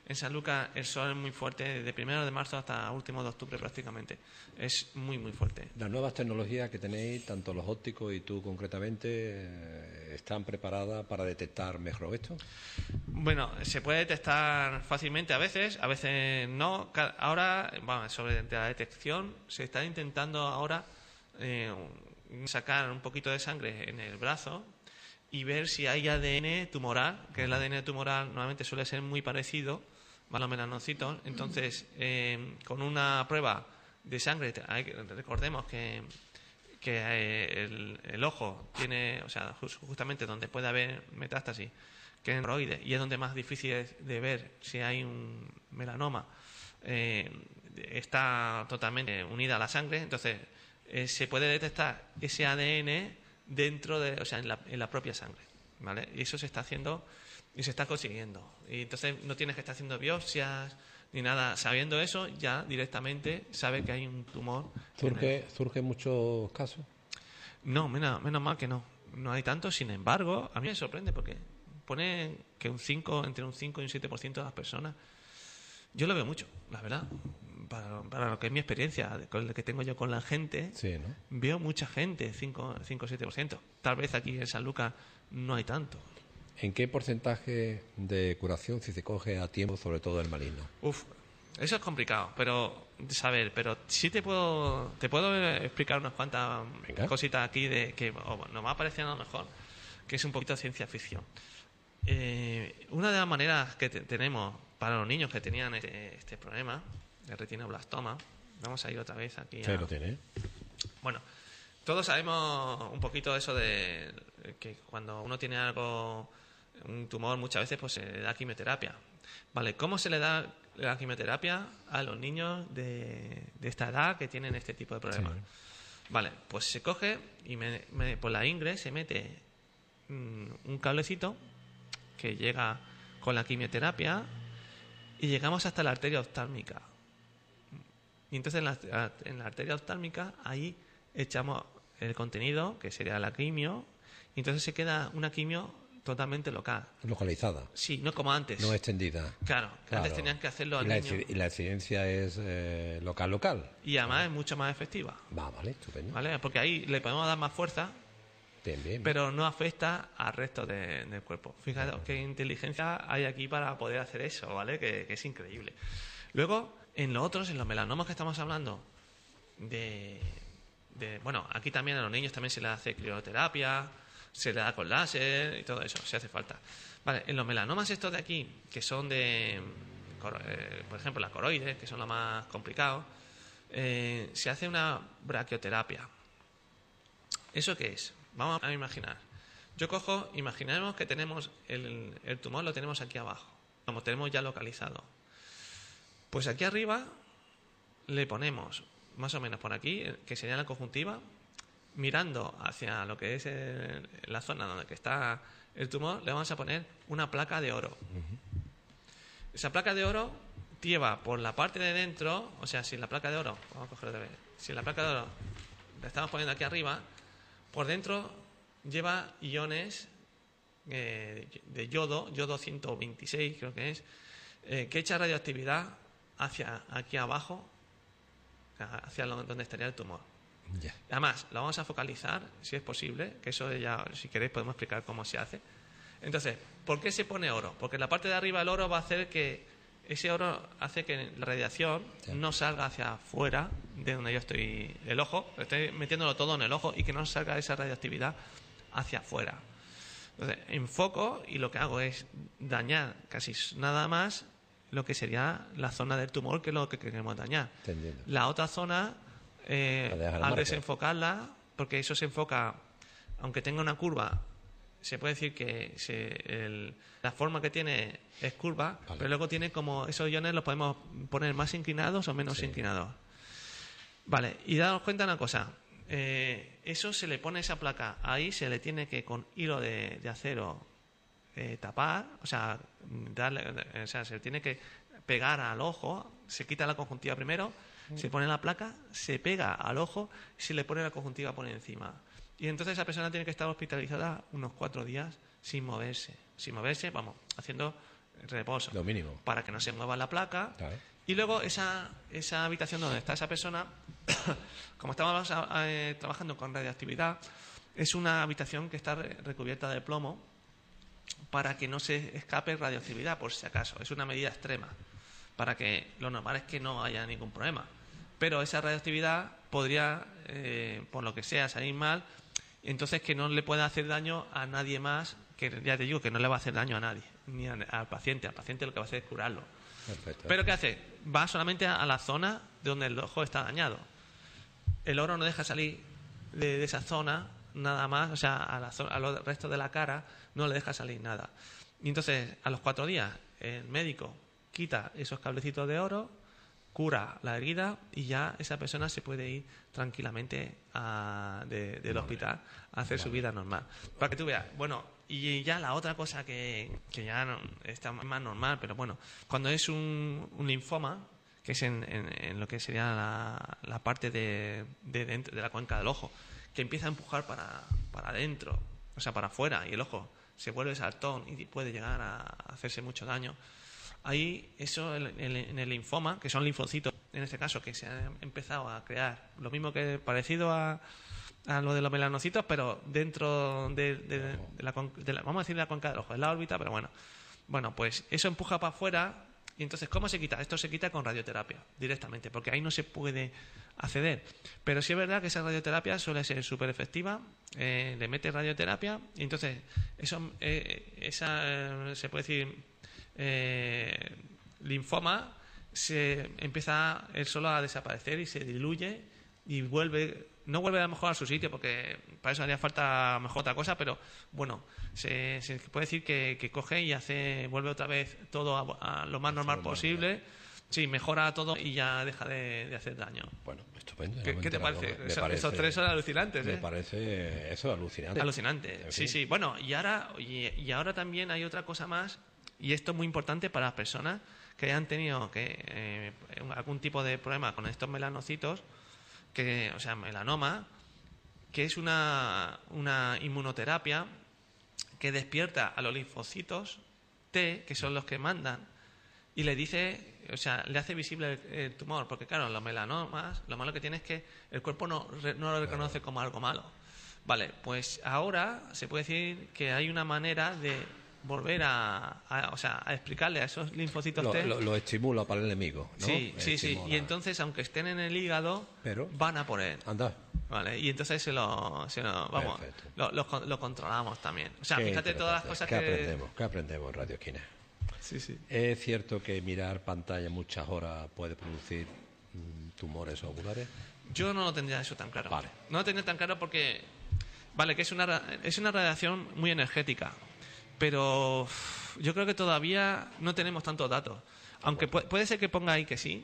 En San Lucas el sol es muy fuerte, de 1 de marzo hasta último de octubre prácticamente. Es muy, muy fuerte. Las nuevas tecnologías que tenéis, tanto los ópticos y tú concretamente, ¿están preparadas para detectar mejor esto? Bueno, se puede detectar fácilmente a veces no. Ahora, bueno, sobre la detección, se está intentando ahora sacar un poquito de sangre en el brazo y ver si hay ADN tumoral, que el ADN tumoral normalmente suele ser muy parecido a los melanocitos. Entonces, con una prueba de sangre, recordemos que el ojo tiene, o sea, justamente donde puede haber metástasis, que es en hemorroides, y es donde más difícil es de ver si hay un melanoma, está totalmente unida a la sangre. Entonces, se puede detectar ese ADN dentro de, o sea, en la propia sangre, ¿vale? Y eso se está haciendo y se está consiguiendo. Y entonces no tienes que estar haciendo biopsias ni nada. Sabiendo eso, ya directamente sabe que hay un tumor. ¿Surge muchos casos? No, menos mal que no. No hay tanto. Sin embargo, a mí me sorprende porque pone que entre un 5 y un 7% de las personas. Yo lo veo mucho, la verdad. Para lo que es mi experiencia, con lo que tengo yo con la gente, sí, ¿no? Veo mucha gente, 5 o 7%. Tal vez aquí en San Lucas no hay tanto. ¿En qué porcentaje de curación si se coge a tiempo, sobre todo el maligno? Eso es complicado, pero sí te puedo explicar unas cuantas cositas aquí de que nos va a parecer a lo mejor que es un poquito ciencia ficción. Una de las maneras que tenemos para los niños que tenían este problema de retinoblastoma, vamos a ir otra vez aquí. Sí, lo tiene. Bueno, todos sabemos un poquito eso de que cuando uno tiene un tumor, muchas veces pues se le da quimioterapia. Vale, ¿cómo se le da la quimioterapia a los niños de esta edad que tienen este tipo de problemas? Sí. Vale, pues se coge y por la ingle se mete un cablecito que llega con la quimioterapia y llegamos hasta la arteria oftálmica. Y entonces en la arteria oftálmica ahí echamos el contenido, que sería la quimio, y entonces se queda una quimio totalmente local. Localizada. Sí, no como antes. No extendida. Claro. Antes tenían que hacerlo al niño. Y la incidencia es local. Y además es mucho más efectiva. Vale, estupendo. ¿Vale? Porque ahí le podemos dar más fuerza, bien. Pero no afecta al resto del cuerpo. Fíjate qué inteligencia hay aquí para poder hacer eso, ¿vale? Que es increíble. Luego, en los melanomas que estamos hablando, bueno, aquí también a los niños también se les hace crioterapia, se le da con láser y todo eso, si hace falta. Vale, en los melanomas estos de aquí, que son por ejemplo, la coroides, que son los más complicados, se hace una braquioterapia. ¿Eso qué es? Vamos a imaginar. Imaginemos que tenemos el tumor, lo tenemos aquí abajo, como tenemos ya localizado. Pues aquí arriba le ponemos, más o menos por aquí, que sería la conjuntiva, mirando hacia lo que es la zona donde está el tumor, le vamos a poner una placa de oro. Uh-huh. Esa placa de oro lleva por la parte de dentro, o sea, si la placa de oro, vamos a cogerlo de vez, si la placa de oro la estamos poniendo aquí arriba, por dentro lleva iones de yodo 126 creo que es, que echa radioactividad hacia aquí abajo, hacia donde estaría el tumor. Yeah. Además, lo vamos a focalizar, si es posible, que eso ya, si queréis, podemos explicar cómo se hace. Entonces, ¿por qué se pone oro? Porque la parte de arriba el oro va a hacer que ese oro hace que la radiación no salga hacia afuera de donde yo estoy, el ojo, estoy metiéndolo todo en el ojo y que no salga esa radioactividad hacia afuera. Entonces, enfoco y lo que hago es dañar casi nada más lo que sería la zona del tumor, que es lo que queremos dañar. Entendiendo. La otra zona, al desenfocarla, porque eso se enfoca, aunque tenga una curva, se puede decir que la forma que tiene es curva, vale, pero luego tiene como esos iones los podemos poner más inclinados o menos inclinados. Vale, y daos cuenta una cosa, eso se le pone esa placa, ahí se le tiene que con hilo de acero tapar, o sea, se le tiene que pegar al ojo, se quita la conjuntiva primero, se pone la placa, se pega al ojo y se le pone la conjuntiva por encima. Y entonces esa persona tiene que estar hospitalizada unos 4 días sin moverse, vamos, haciendo reposo. Lo mínimo. Para que no se mueva la placa. Claro. Y luego esa habitación donde está esa persona, como estamos trabajando con radioactividad, es una habitación que está recubierta de plomo para que no se escape radioactividad, por si acaso. Es una medida extrema, para que lo normal es que no haya ningún problema. Pero esa radioactividad podría, por lo que sea, salir mal, entonces que no le pueda hacer daño a nadie más, que ya te digo que no le va a hacer daño a nadie, ni al paciente. Al paciente lo que va a hacer es curarlo. Perfecto. ¿Pero qué hace? Va solamente a la zona donde el ojo está dañado. El oro no deja salir de esa zona nada más, o sea, a los restos de la cara no le deja salir nada. Y entonces, a los 4 días, el médico quita esos cablecitos de oro, cura la herida y ya esa persona se puede ir tranquilamente del hospital a hacer su vida normal. Para que tú veas, bueno, y ya la otra cosa que ya no, está más normal, pero bueno, cuando es un linfoma, que es en lo que sería la parte de dentro de la cuenca del ojo, que empieza a empujar para adentro, o sea, para afuera, y el ojo se vuelve saltón y puede llegar a hacerse mucho daño. Ahí, eso en el linfoma, que son linfocitos, en este caso, que se han empezado a crear, lo mismo que parecido a lo de los melanocitos, pero dentro de la vamos a decir la cuenca del ojo, es la órbita, pero bueno, pues eso empuja para afuera. Y entonces, ¿cómo se quita? Esto se quita con radioterapia, directamente, porque ahí no se puede acceder. Pero sí es verdad que esa radioterapia suele ser súper efectiva, le metes radioterapia, y entonces se puede decir, linfoma, se empieza él solo a desaparecer y se diluye y no vuelve a lo mejor a su sitio, porque para eso haría falta a lo mejor otra cosa, pero bueno, se puede decir que coge y vuelve otra vez todo a lo más normal posible. Sí, mejora todo y ya deja de hacer daño. Bueno, estupendo. ¿Qué te parece? Esos 3 son alucinantes, ¿eh? Me parece eso alucinante. Alucinante, sí. Bueno, y ahora también hay otra cosa más, y esto es muy importante para las personas que hayan tenido algún tipo de problema con estos melanocitos, o sea, melanoma, que es una inmunoterapia que despierta a los linfocitos T, que son los que mandan, y le dice, o sea, le hace visible el tumor, porque claro, los melanomas, lo malo que tiene es que el cuerpo no lo reconoce como algo malo. Vale, pues ahora se puede decir que hay una manera de volver a explicarle a esos linfocitos T. Lo estimula para el enemigo, ¿no? Sí. Y entonces, aunque estén en el hígado, van a por él. Anda. Vale, y entonces lo controlamos también. O sea, fíjate todas las cosas ¿Qué aprendemos en Radio Esquina? Sí. ¿Es cierto que mirar pantalla muchas horas puede producir tumores oculares? Yo no lo tendría eso tan claro. Vale. No lo tendría tan claro porque, vale, que es una radiación muy energética, pero yo creo que todavía no tenemos tantos datos. Aunque puede ser que ponga ahí que sí.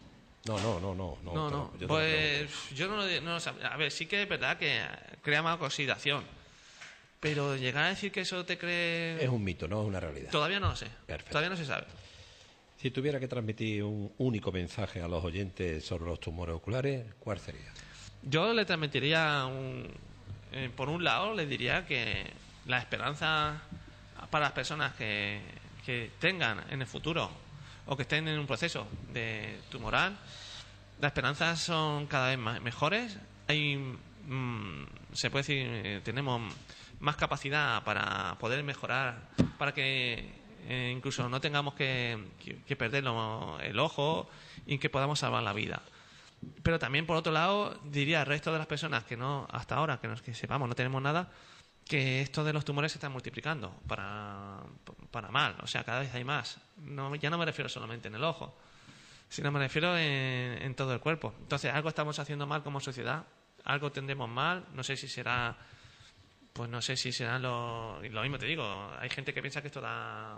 No. Pues yo no lo sé. A ver, sí que es verdad que crea más oxidación, pero llegar a decir que eso te cree... Es un mito, no es una realidad. Todavía no lo sé. Perfecto. Todavía no se sabe. Si tuviera que transmitir un único mensaje a los oyentes sobre los tumores oculares, ¿cuál sería? Yo le transmitiría por un lado, le diría que la esperanza para las personas que tengan en el futuro o que estén en un proceso de tumoral, las esperanzas son cada vez mejores. Se puede decir, tenemos más capacidad para poder mejorar, para que incluso no tengamos que perder el ojo y que podamos salvar la vida. Pero también, por otro lado, diría al resto de las personas que no, hasta ahora, que sepamos, no tenemos nada, que esto de los tumores se está multiplicando para mal. O sea, cada vez hay más. Ya no me refiero solamente en el ojo, sino me refiero en todo el cuerpo. Entonces, algo estamos haciendo mal como sociedad, algo tendremos mal, no sé si será... Pues no sé si será lo mismo te digo. Hay gente que piensa que esto da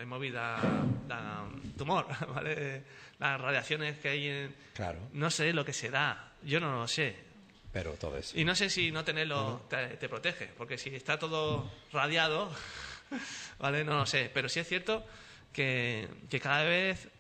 tumor, ¿vale? Las radiaciones que hay Claro. No sé lo que se da, yo no lo sé. Pero todo eso. Y no sé si no tenerlo te protege, porque si está todo radiado, ¿vale? No lo sé. Pero sí es cierto que cada vez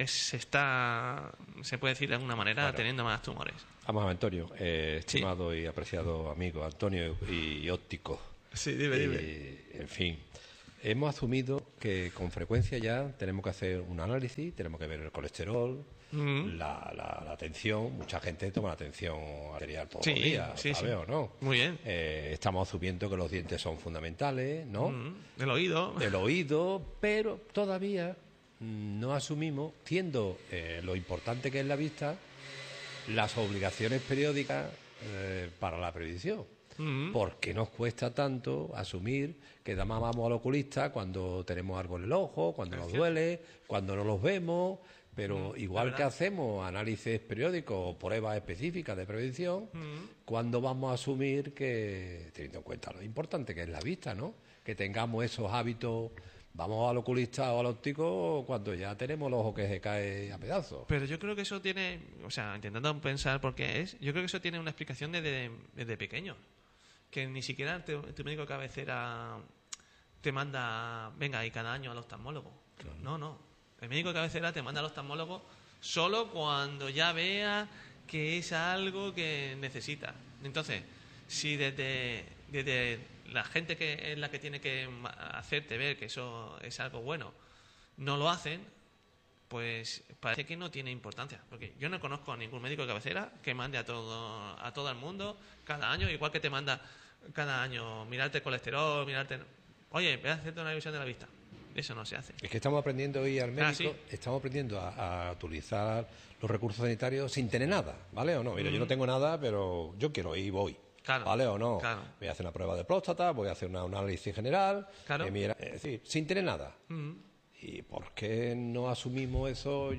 se puede decir de alguna manera, teniendo más tumores. Vamos a ver, Antonio, estimado y apreciado amigo Antonio y óptico. Sí, dime. En fin, hemos asumido que con frecuencia ya tenemos que hacer un análisis, tenemos que ver el colesterol, la tensión. Mucha gente toma la tensión arterial todos los días, ¿sabes o no? Muy bien. Estamos asumiendo que los dientes son fundamentales, ¿no? El oído. El oído, pero todavía no asumimos, siendo lo importante que es la vista, las obligaciones periódicas para la previsión. ¿Por qué nos cuesta tanto asumir que nada más vamos al oculista cuando tenemos algo en el ojo, cuando nos duele, cuando no los vemos? Pero igual que hacemos análisis periódicos o pruebas específicas de prevención, ¿cuándo vamos a asumir que, teniendo en cuenta lo importante que es la vista, ¿no? Que tengamos esos hábitos, vamos al oculista o al óptico cuando ya tenemos el ojo que se cae a pedazos? Pero yo creo que eso tiene, o sea, intentando pensar por qué es, yo creo que eso tiene una explicación desde pequeño. Que ni siquiera tu médico de cabecera te manda, venga, y cada año al oftalmólogo. No. El médico de cabecera te manda al oftalmólogo solo cuando ya vea que es algo que necesita. Entonces, si desde la gente que es la que tiene que hacerte ver que eso es algo bueno, no lo hacen, pues parece que no tiene importancia. Porque yo no conozco a ningún médico de cabecera que mande a todo el mundo cada año, igual que te manda cada año mirarte el colesterol, oye, ve a hacerte una revisión de la vista. Eso no se hace. Es que estamos aprendiendo hoy al médico, ¿sí? Estamos aprendiendo a utilizar los recursos sanitarios sin tener nada, ¿vale o no? Mira, yo no tengo nada, pero yo quiero ir y voy. Claro, ¿vale o no? Claro. Voy a hacer una prueba de próstata, voy a hacer un análisis general, claro. Es decir, sin tener nada. ¿Y por qué no asumimos eso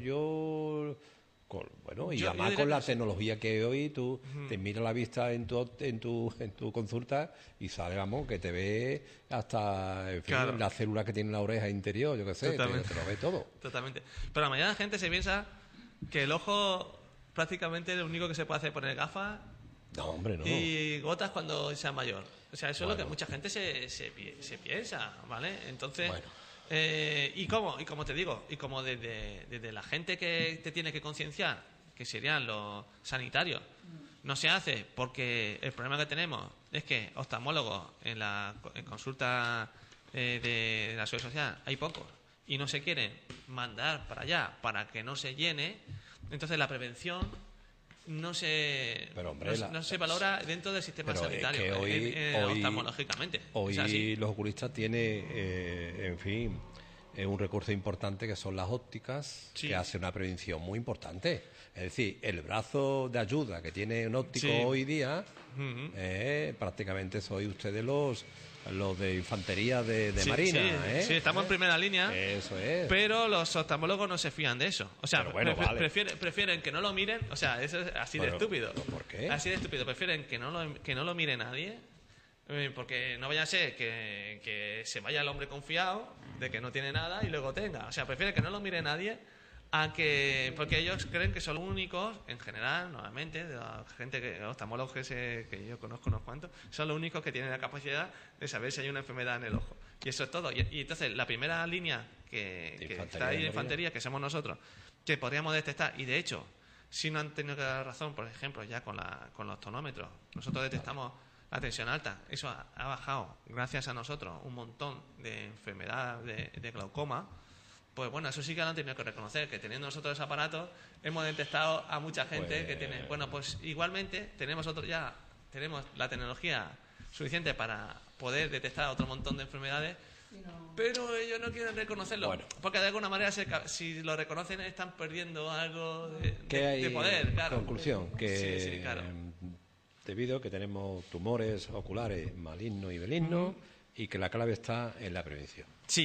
y además con la tecnología que hay hoy, tú te miras la vista en tu consulta y sale, vamos, que te ve hasta, en fin, la célula que tiene en la oreja interior, yo qué sé, te lo ve todo. Totalmente. Pero la mayoría de la gente se piensa que el ojo prácticamente lo único que se puede hacer es poner gafas. No, hombre, no. Y gotas cuando sea mayor. O sea, eso es lo que mucha gente se piensa, ¿vale? Entonces, y como te digo, y como desde la gente que te tiene que concienciar, que serían los sanitarios, no se hace porque el problema que tenemos es que oftalmólogos en consulta de la Seguridad Social hay pocos y no se quieren mandar para allá para que no se llene. Entonces la prevención no se valora dentro del sistema sanitario, oftalmológicamente. Hoy los oculistas tienen, en fin, un recurso importante que son las ópticas, que hace una prevención muy importante. Es decir, el brazo de ayuda que tiene un óptico hoy día, prácticamente soy ustedes los de infantería de Marina. Sí, estamos en primera línea. Eso es. Pero los oftalmólogos no se fían de eso. O sea, prefieren que no lo miren. O sea, eso es así de estúpido. ¿Por qué? Así de estúpido. Prefieren que no lo mire nadie. Porque no vaya a ser que se vaya el hombre confiado de que no tiene nada y luego tenga. O sea, prefieren que no lo mire nadie porque ellos creen que son los únicos, en general, normalmente, de la gente los oftalmólogos que yo conozco unos cuantos, son los únicos que tienen la capacidad de saber si hay una enfermedad en el ojo. Y eso es todo. Y entonces, la primera línea que está ahí de infantería, que somos nosotros, que podríamos detectar, y de hecho, si no han tenido que dar razón, por ejemplo, ya con los tonómetros, nosotros detectamos la tensión alta. Eso ha bajado, gracias a nosotros, un montón de enfermedad de glaucoma. Pues bueno, eso sí que lo han tenido que reconocer, que teniendo nosotros ese aparato hemos detectado a mucha gente que tiene... Bueno, pues igualmente tenemos la tecnología suficiente para poder detectar otro montón de enfermedades, pero ellos no quieren reconocerlo, porque de alguna manera si lo reconocen están perdiendo algo de poder, claro. Conclusión, que claro. Debido a que tenemos tumores oculares malignos y benignos y que la clave está en la prevención. Sí.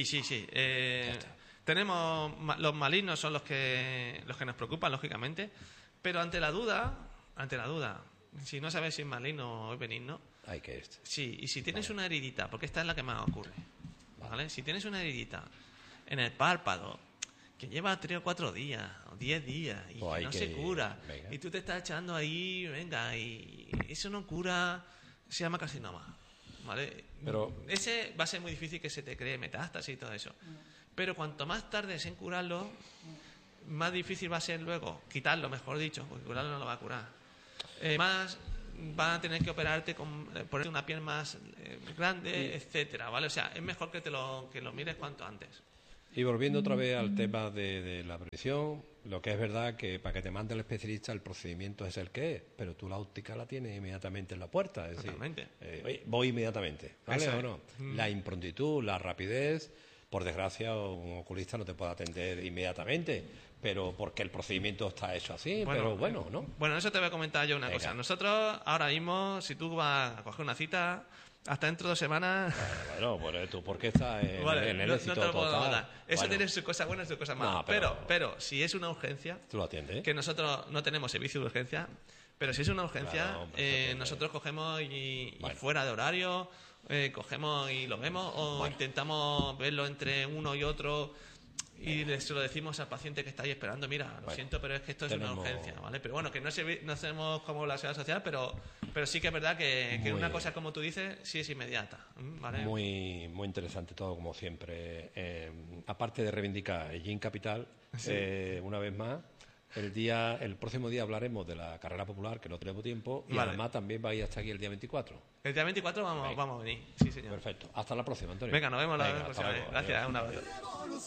Tenemos los malignos son los que nos preocupan, lógicamente, pero ante la duda, si no sabes si es maligno o es benigno, hay que sí, y si tienes una heridita, porque esta es la que más ocurre, ¿vale? Si tienes una heridita en el párpado que lleva 3 o 4 días o 10 días y que no se cura, y tú te estás echando ahí, y eso no cura, se llama carcinoma, ¿vale? Pero ese va a ser muy difícil que se te cree metástasis y todo eso. Pero cuanto más tardes en curarlo, más difícil va a ser luego quitarlo, mejor dicho, porque curarlo no lo va a curar. Más van a tener que operarte con ponerte una piel más grande, etcétera, ¿vale? O sea, es mejor que lo mires cuanto antes. Y volviendo otra vez al tema de la previsión, lo que es verdad que para que te mande el especialista el procedimiento es el que es, pero tú la óptica la tienes inmediatamente en la puerta. Es decir, voy inmediatamente, ¿vale o no? La improntitud, la rapidez, por desgracia un oculista no te puede atender inmediatamente, pero porque el procedimiento está hecho así, pero bueno, ¿no? Bueno, eso te voy a comentar yo una cosa. Nosotros ahora mismo, si tú vas a coger una cita, hasta dentro de 2 semanas... Bueno, pues tú porque estás en el éxito no te lo puedo total. dar. Eso tiene sus cosas buenas y sus cosas malas. No, pero si es una urgencia... Tú lo atiendes. Que nosotros no tenemos servicio de urgencia, pero si es una urgencia, nosotros cogemos y fuera de horario, cogemos y lo vemos, o intentamos verlo entre uno y otro... Y se lo decimos al paciente que está ahí esperando, mira, lo siento, pero es que esto es una urgencia, ¿vale? Pero bueno, que no hacemos como la seguridad social, pero sí que es verdad que una cosa, como tú dices, sí es inmediata, ¿vale? Muy interesante todo, como siempre. Aparte de reivindicar el Gin Capital, una vez más, el próximo día hablaremos de la carrera popular, que no tenemos tiempo, y además también va a ir hasta aquí el día 24. El día 24 vamos a venir, sí, señor. Perfecto. Hasta la próxima, Antonio. Venga, nos vemos la próxima vez. Gracias, un abrazo.